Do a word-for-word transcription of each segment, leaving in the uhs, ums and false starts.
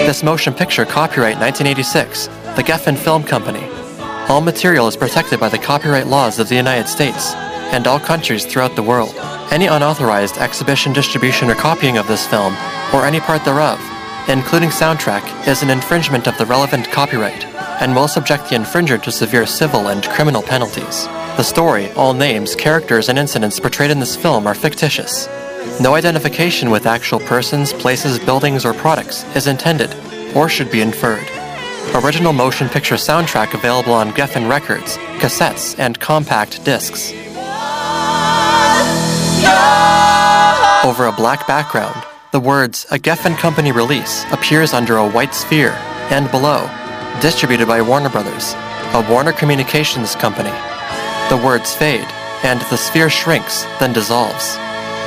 This motion picture copyright nineteen eighty-six, the Geffen Film Company. All material is protected by the copyright laws of the United States and all countries throughout the world. Any unauthorized exhibition, distribution, or copying of this film, or any part thereof, including soundtrack, is an infringement of the relevant copyright and will subject the infringer to severe civil and criminal penalties. The story, all names, characters, and incidents portrayed in this film are fictitious. No identification with actual persons, places, buildings, or products is intended or should be inferred. Original motion picture soundtrack available on Geffen Records, cassettes, and compact discs. Over a black background, the words "A Geffen Company Release" appears under a white sphere, and below, distributed by Warner Brothers, a Warner Communications company. The words fade, and the sphere shrinks, then dissolves.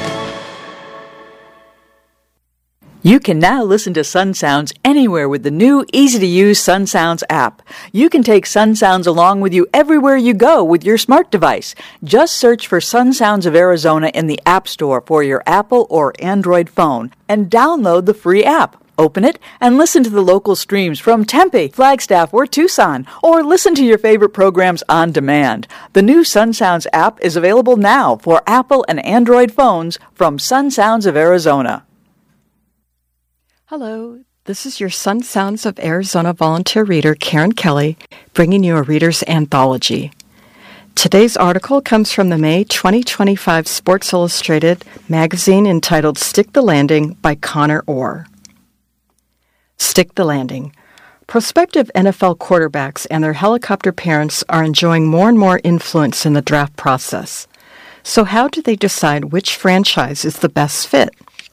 You can now listen to Sun Sounds anywhere with the new, easy-to-use Sun Sounds app. You can take Sun Sounds along with you everywhere you go with your smart device. Just search for Sun Sounds of Arizona in the App Store for your Apple or Android phone and download the free app. Open it and listen to the local streams from Tempe, Flagstaff, or Tucson, or listen to your favorite programs on demand. The new Sun Sounds app is available now for Apple and Android phones from Sun Sounds of Arizona. Hello, this is your Sun Sounds of Arizona volunteer reader, Karen Kelly, bringing you a reader's anthology. Today's article comes from the May twenty twenty-five Sports Illustrated magazine entitled Stick the Landing by Connor Orr. Stick the Landing. Prospective N F L quarterbacks and their helicopter parents are enjoying more and more influence in the draft process. So how do they decide which franchise is the best fit?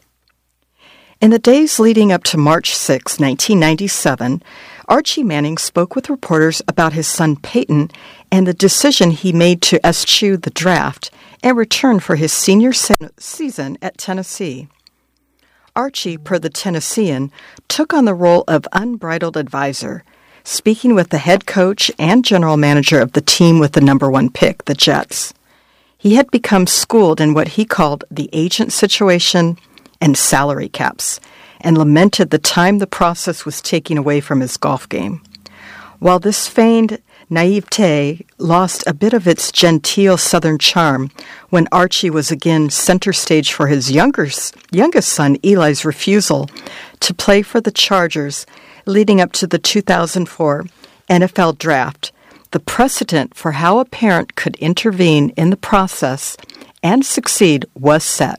In the days leading up to March sixth, nineteen ninety-seven, Archie Manning spoke with reporters about his son Peyton and the decision he made to eschew the draft and return for his senior se- season at Tennessee. Archie, per the Tennessean, took on the role of unbridled advisor, speaking with the head coach and general manager of the team with the number one pick, the Jets. He had become schooled in what he called the agent situation and salary caps, and lamented the time the process was taking away from his golf game. While this feigned naivete lost a bit of its genteel southern charm when Archie was again center stage for his younger, youngest son Eli's refusal to play for the Chargers leading up to the two thousand four N F L Draft, the precedent for how a parent could intervene in the process and succeed was set.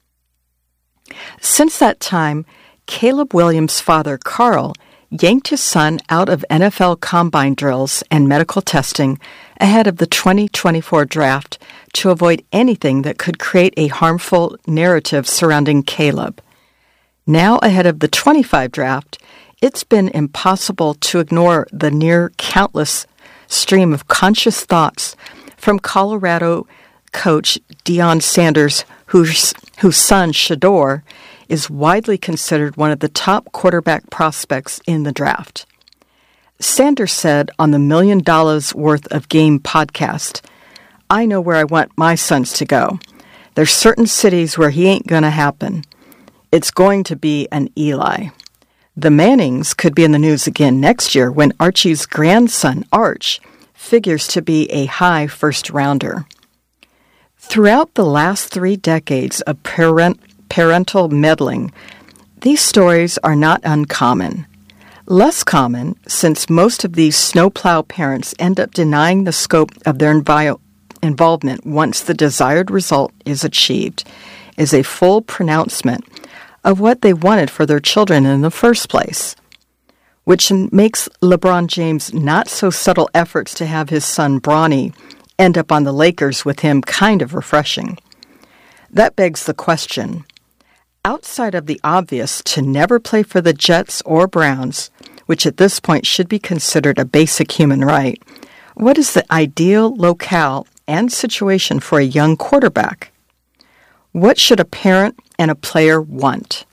Since that time, Caleb Williams' father, Carl, yanked his son out of N F L combine drills and medical testing ahead of the twenty twenty-four draft to avoid anything that could create a harmful narrative surrounding Caleb. Now ahead of the twenty-five draft, it's been impossible to ignore the near countless stream of conscious thoughts from Colorado coach Deion Sanders, whose, whose son, Shador, is widely considered one of the top quarterback prospects in the draft. Sanders said on the Million Dollars Worth of Game podcast, "I know where I want my sons to go. There's certain cities where he ain't going to happen. It's going to be an Eli." The Mannings could be in the news again next year when Archie's grandson, Arch, figures to be a high first-rounder. Throughout the last three decades of parent, parental meddling, these stories are not uncommon. Less common, since most of these snowplow parents end up denying the scope of their invi- involvement once the desired result is achieved, is a full pronouncement of what they wanted for their children in the first place, which makes LeBron James' not-so-subtle efforts to have his son Bronny end up on the Lakers with him kind of refreshing. That begs the question, outside of the obvious to never play for the Jets or Browns, which at this point should be considered a basic human right, what is the ideal locale and situation for a young quarterback? What should a parent and a player want?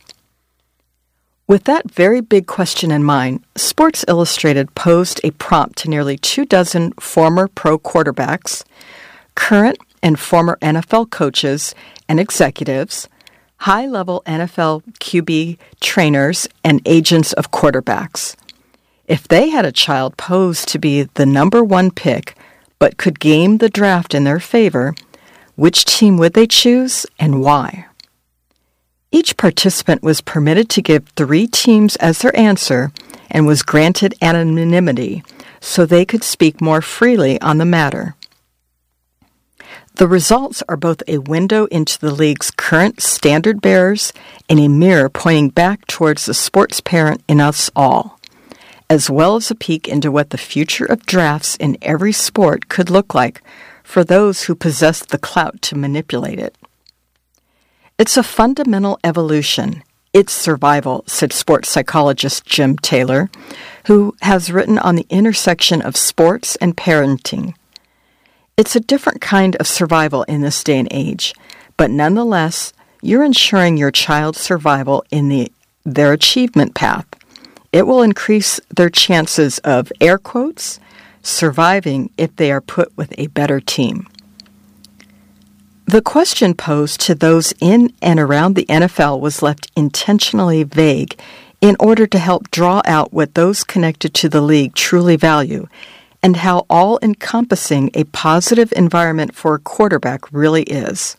With that very big question in mind, Sports Illustrated posed a prompt to nearly two dozen former pro quarterbacks, current and former N F L coaches and executives, high-level N F L Q B trainers and agents of quarterbacks. If they had a child posed to be the number one pick but could game the draft in their favor, which team would they choose and why? Each participant was permitted to give three teams as their answer and was granted anonymity so they could speak more freely on the matter. The results are both a window into the league's current standard bearers and a mirror pointing back towards the sports parent in us all, as well as a peek into what the future of drafts in every sport could look like for those who possess the clout to manipulate it. It's a fundamental evolution. It's survival, said sports psychologist Jim Taylor, who has written on the intersection of sports and parenting. It's a different kind of survival in this day and age, but nonetheless, you're ensuring your child's survival in the, their achievement path. It will increase their chances of, air quotes, surviving if they are put with a better team. The question posed to those in and around the N F L was left intentionally vague in order to help draw out what those connected to the league truly value and how all-encompassing a positive environment for a quarterback really is.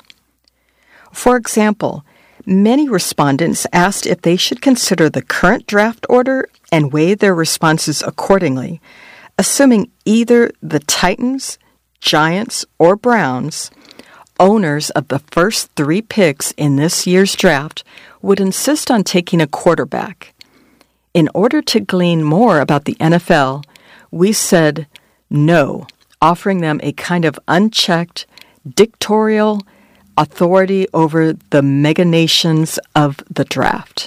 For example, many respondents asked if they should consider the current draft order and weigh their responses accordingly, assuming either the Titans, Giants, or Browns, owners of the first three picks in this year's draft, would insist on taking a quarterback. In order to glean more about the N F L, we said no, offering them a kind of unchecked, dictatorial authority over the meganations of the draft.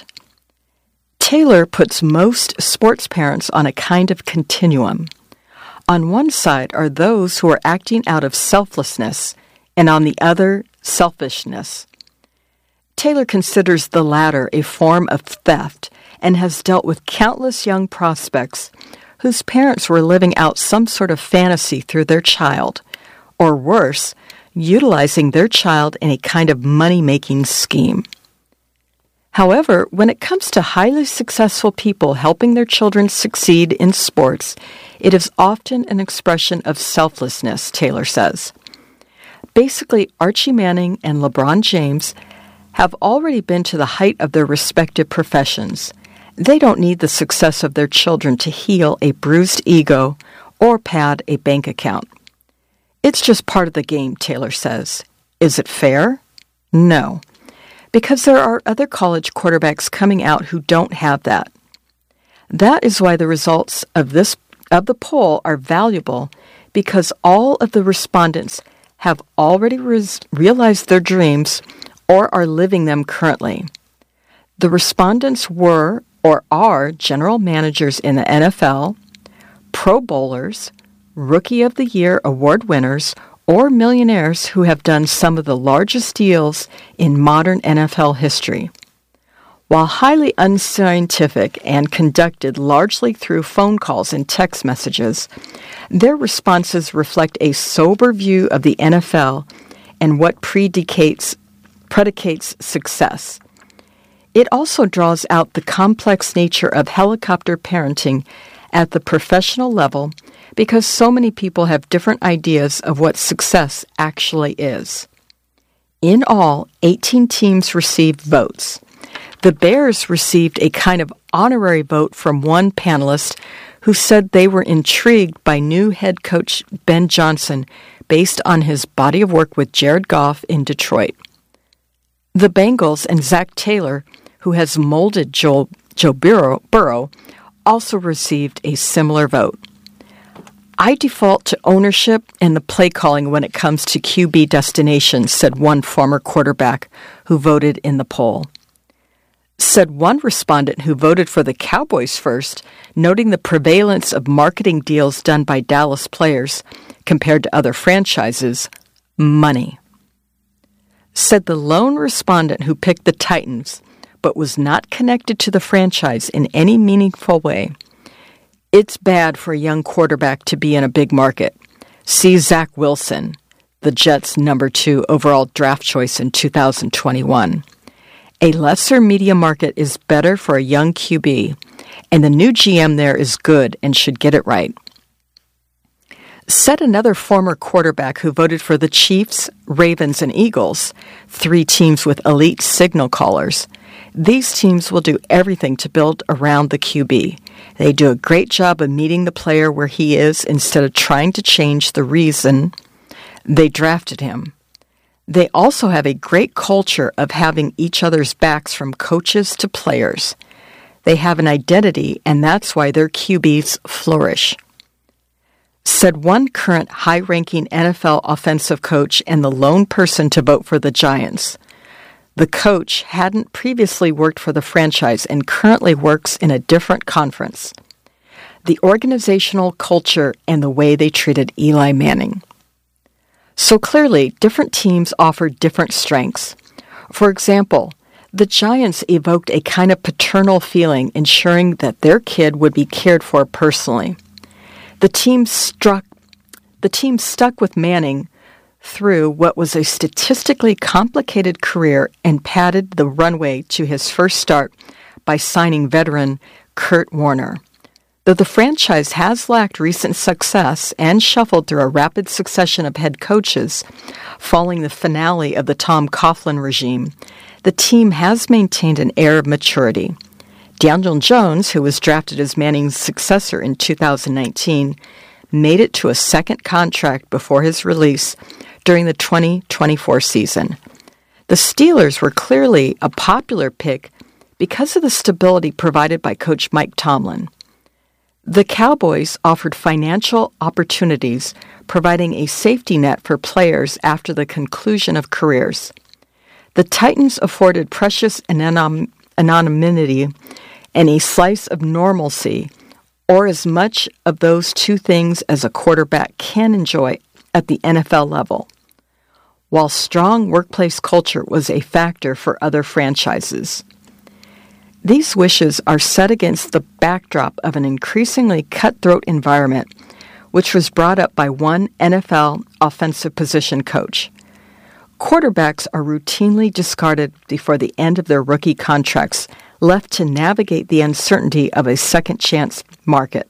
Taylor puts most sports parents on a kind of continuum. On one side are those who are acting out of selflessness, and on the other, selfishness. Taylor considers the latter a form of theft and has dealt with countless young prospects whose parents were living out some sort of fantasy through their child, or worse, utilizing their child in a kind of money-making scheme. However, when it comes to highly successful people helping their children succeed in sports, it is often an expression of selflessness, Taylor says. Basically, Archie Manning and LeBron James have already been to the height of their respective professions. They don't need the success of their children to heal a bruised ego or pad a bank account. It's just part of the game, Taylor says. Is it fair? No, because there are other college quarterbacks coming out who don't have that. That is why the results of this of the poll are valuable, because all of the respondents have already res- realized their dreams or are living them currently. The respondents were or are general managers in the N F L, Pro Bowlers, Rookie of the Year award winners, or millionaires who have done some of the largest deals in modern N F L history. While highly unscientific and conducted largely through phone calls and text messages, their responses reflect a sober view of the N F L and what predicates, predicates success. It also draws out the complex nature of helicopter parenting at the professional level because so many people have different ideas of what success actually is. In all, eighteen teams received votes. The Bears received a kind of honorary vote from one panelist who said they were intrigued by new head coach Ben Johnson based on his body of work with Jared Goff in Detroit. The Bengals and Zach Taylor, who has molded Joe, Joe Burrow, Burrow, also received a similar vote. I default to ownership and the play calling when it comes to Q B destinations, said one former quarterback who voted in the poll. Said one respondent who voted for the Cowboys first, noting the prevalence of marketing deals done by Dallas players compared to other franchises, money. Said the lone respondent who picked the Titans, but was not connected to the franchise in any meaningful way. It's bad for a young quarterback to be in a big market. See Zach Wilson, the Jets' number two overall draft choice in two thousand twenty-one. A lesser media market is better for a young Q B, and the new G M there is good and should get it right. Said another former quarterback who voted for the Chiefs, Ravens, and Eagles, three teams with elite signal callers. These teams will do everything to build around the Q B. They do a great job of meeting the player where he is instead of trying to change the reason they drafted him. They also have a great culture of having each other's backs from coaches to players. They have an identity, and that's why their Q Bs flourish. Said one current high-ranking N F L offensive coach and the lone person to vote for the Giants. The coach hadn't previously worked for the franchise and currently works in a different conference. The organizational culture and the way they treated Eli Manning. So clearly, different teams offer different strengths. For example, the Giants evoked a kind of paternal feeling, ensuring that their kid would be cared for personally. The team struck, the team stuck with Manning through what was a statistically complicated career and padded the runway to his first start by signing veteran Kurt Warner. Though the franchise has lacked recent success and shuffled through a rapid succession of head coaches following the finale of the Tom Coughlin regime, the team has maintained an air of maturity. Daniel Jones, who was drafted as Manning's successor in two thousand nineteen, made it to a second contract before his release during the twenty twenty-four season. The Steelers were clearly a popular pick because of the stability provided by Coach Mike Tomlin. The Cowboys offered financial opportunities, providing a safety net for players after the conclusion of careers. The Titans afforded precious anonym- anonymity and a slice of normalcy, or as much of those two things as a quarterback can enjoy at the N F L level, while strong workplace culture was a factor for other franchises. These wishes are set against the backdrop of an increasingly cutthroat environment, which was brought up by one N F L offensive position coach. Quarterbacks are routinely discarded before the end of their rookie contracts, left to navigate the uncertainty of a second-chance market.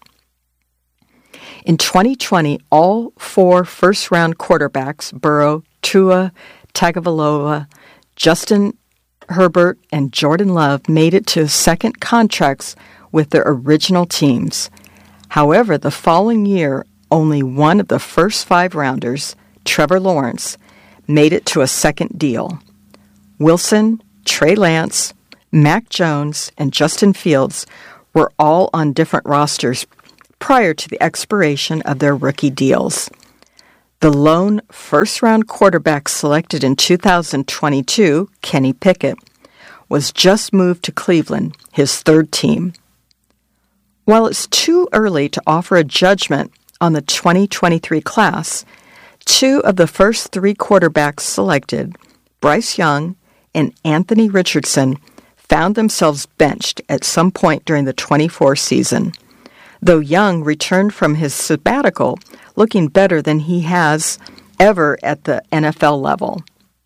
In twenty twenty, all four first-round quarterbacks, Burrow, Tua Tagovailoa, Justin Herbert, and Jordan Love, made it to second contracts with their original teams. However, the following year, only one of the first five-rounders, Trevor Lawrence, made it to a second deal. Wilson, Trey Lance, Mac Jones, and Justin Fields were all on different rosters prior to the expiration of their rookie deals. The lone first-round quarterback selected in two thousand twenty-two, Kenny Pickett, was just moved to Cleveland, his third team. While it's too early to offer a judgment on the twenty twenty-three class, two of the first three quarterbacks selected, Bryce Young and Anthony Richardson, found themselves benched at some point during the twenty-four season, though Young returned from his sabbatical looking better than he has ever at the N F L level.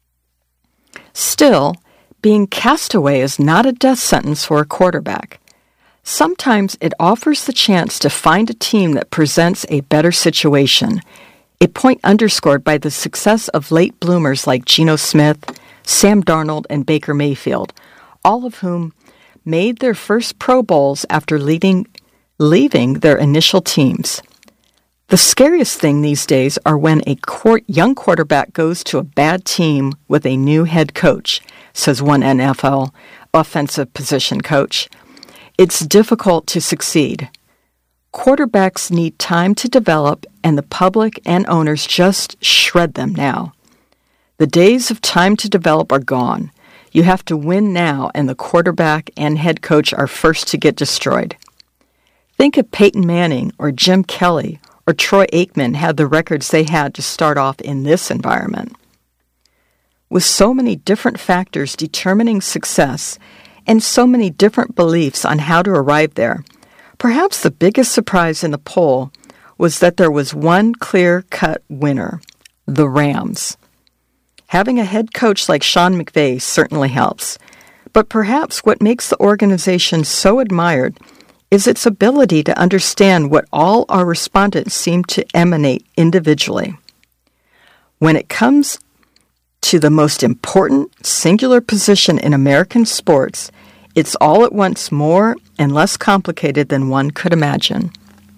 Still, being cast away is not a death sentence for a quarterback. Sometimes it offers the chance to find a team that presents a better situation, a point underscored by the success of late bloomers like Geno Smith, Sam Darnold, and Baker Mayfield, all of whom made their first Pro Bowls after leaving, leaving their initial teams. The scariest thing these days are when a court, young quarterback goes to a bad team with a new head coach, says one N F L offensive position coach. It's difficult to succeed. Quarterbacks need time to develop, and the public and owners just shred them now. The days of time to develop are gone. You have to win now, and the quarterback and head coach are first to get destroyed. Think if Peyton Manning or Jim Kelly or Troy Aikman had the records they had to start off in this environment. With so many different factors determining success and so many different beliefs on how to arrive there, perhaps the biggest surprise in the poll was that there was one clear-cut winner, the Rams. Having a head coach like Sean McVay certainly helps, But perhaps what makes the organization so admired is its ability to understand what all our respondents seem to emanate individually. When it comes to the most important singular position in American sports, it's all at once more and less complicated than one could imagine.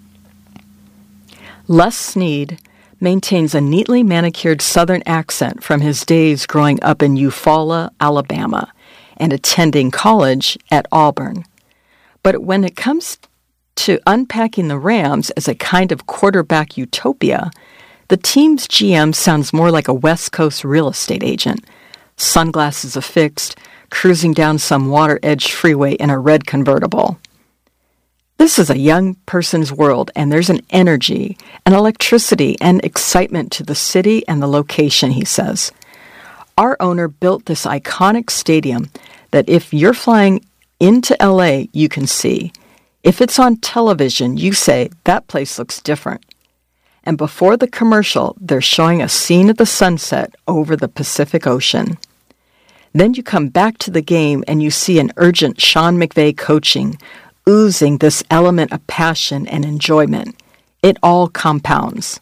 Les Snead maintains a neatly manicured Southern accent from his days growing up in Eufaula, Alabama, and attending college at Auburn. But when it comes to unpacking the Rams as a kind of quarterback utopia, the team's G M sounds more like a West Coast real estate agent, sunglasses affixed, cruising down some water-edged freeway in a red convertible. This is a young person's world, and there's an energy, an electricity, and excitement to the city and the location, he says. Our owner built this iconic stadium that if you're flying into L A, you can see. If it's on television, you say, that place looks different. And before the commercial, they're showing a scene of the sunset over the Pacific Ocean. Then you come back to the game and you see an urgent Sean McVay coaching, oozing this element of passion and enjoyment. It all compounds.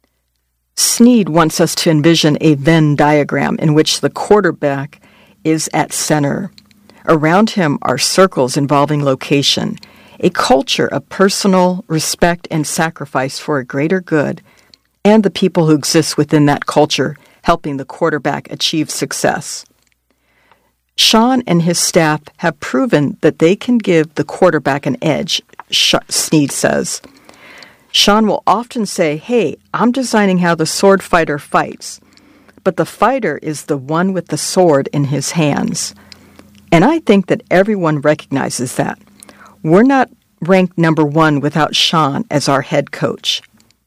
Snead wants us to envision a Venn diagram in which the quarterback is at center. Around him are circles involving location, a culture of personal respect and sacrifice for a greater good, and the people who exist within that culture helping the quarterback achieve success. Sean and his staff have proven that they can give the quarterback an edge, Snead says. Sean will often say, hey, I'm designing how the sword fighter fights, but the fighter is the one with the sword in his hands. And I think that everyone recognizes that. We're not ranked number one without Sean as our head coach.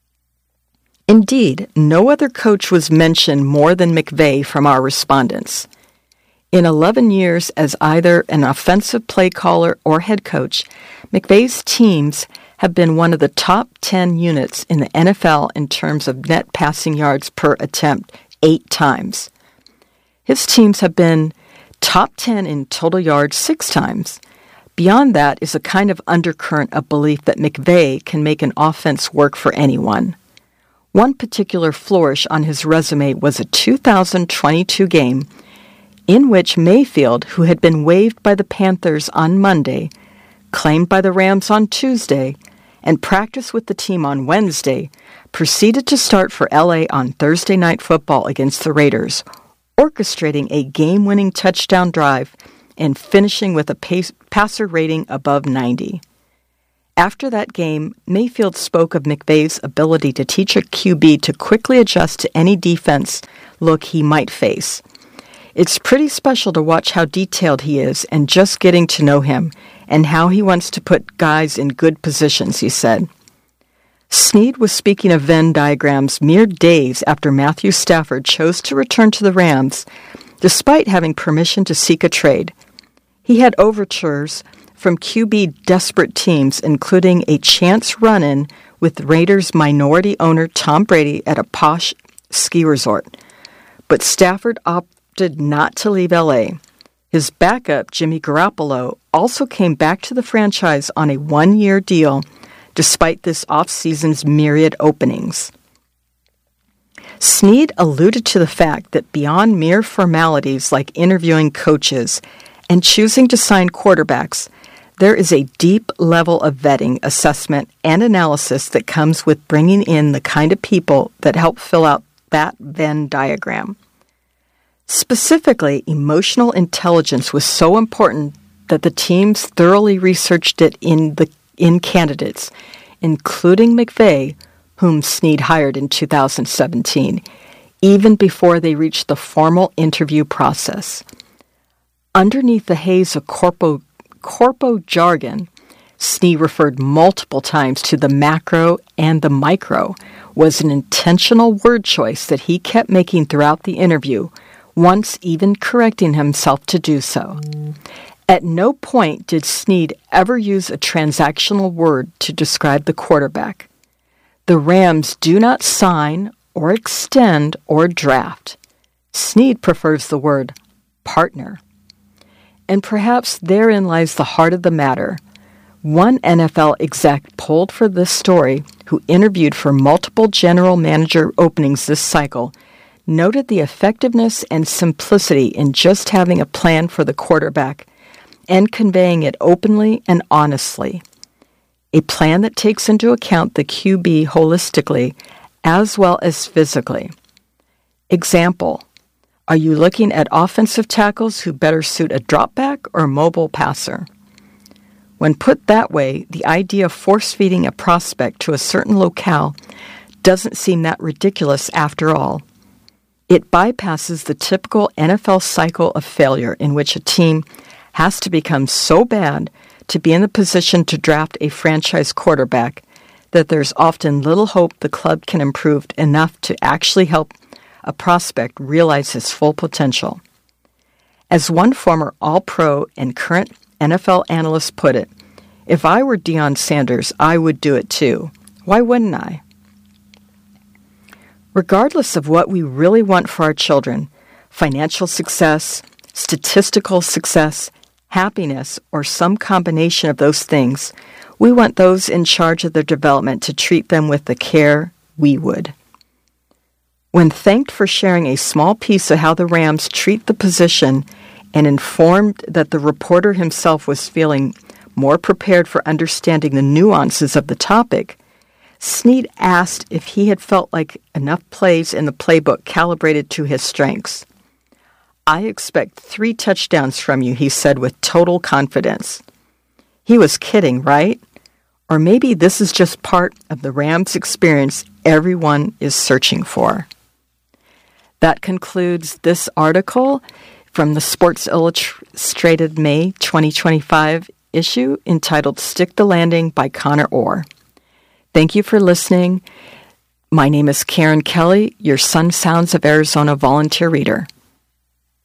Indeed, no other coach was mentioned more than McVay from our respondents. In eleven years as either an offensive play caller or head coach, McVay's teams have been one of the top ten units in the N F L in terms of net passing yards per attempt eight times. His teams have been top ten in total yards six times. Beyond that is a kind of undercurrent of belief that McVay can make an offense work for anyone. One particular flourish on his resume was a two thousand twenty-two game in which Mayfield, who had been waived by the Panthers on Monday, claimed by the Rams on Tuesday, and practiced with the team on Wednesday, proceeded to start for L A on Thursday Night Football against the Raiders, orchestrating a game-winning touchdown drive and finishing with a pace, passer rating above ninety. After that game, Mayfield spoke of McVay's ability to teach a Q B to quickly adjust to any defense look he might face. It's pretty special to watch how detailed he is and just getting to know him and how he wants to put guys in good positions, he said. Snead was speaking of Venn diagrams mere days after Matthew Stafford chose to return to the Rams, despite having permission to seek a trade. He had overtures from Q B desperate teams, including a chance run-in with Raiders minority owner Tom Brady at a posh ski resort. But Stafford opted not to leave L A. His backup, Jimmy Garoppolo, also came back to the franchise on a one-year deal, despite this offseason's myriad openings. Snead alluded to the fact that beyond mere formalities like interviewing coaches and choosing to sign quarterbacks, there is a deep level of vetting, assessment, and analysis that comes with bringing in the kind of people that help fill out that Venn diagram. Specifically, emotional intelligence was so important that the teams thoroughly researched it in the in candidates, including McVay, whom Snead hired in two thousand seventeen, even before they reached the formal interview process. Underneath the haze of corpo, corpo jargon, Snead referred multiple times to the macro and the micro, was an intentional word choice that he kept making throughout the interview, once even correcting himself to do so. At no point did Snead ever use a transactional word to describe the quarterback. The Rams do not sign or extend or draft. Snead prefers the word partner. And perhaps therein lies the heart of the matter. One N F L exec polled for this story, who interviewed for multiple general manager openings this cycle, noted the effectiveness and simplicity in just having a plan for the quarterback and conveying it openly and honestly. A plan that takes into account the Q B holistically as well as physically. Example, are you looking at offensive tackles who better suit a dropback or mobile passer? When put that way, the idea of force-feeding a prospect to a certain locale doesn't seem that ridiculous after all. It bypasses the typical N F L cycle of failure in which a team has to become so bad to be in the position to draft a franchise quarterback that there's often little hope the club can improve enough to actually help a prospect realize his full potential. As one former All-Pro and current N F L analyst put it, if I were Deion Sanders, I would do it too. Why wouldn't I? Regardless of what we really want for our children, financial success, statistical success, happiness, or some combination of those things, we want those in charge of their development to treat them with the care we would. When thanked for sharing a small piece of how the Rams treat the position and informed that the reporter himself was feeling more prepared for understanding the nuances of the topic, Snead asked if he had felt like enough plays in the playbook calibrated to his strengths. I expect three touchdowns from you, he said with total confidence. He was kidding, right? Or maybe this is just part of the Rams experience everyone is searching for. That concludes this article from the Sports Illustrated May twenty twenty-five issue entitled Stick the Landing by Connor Orr. Thank you for listening. My name is Karen Kelly, your Sun Sounds of Arizona volunteer reader.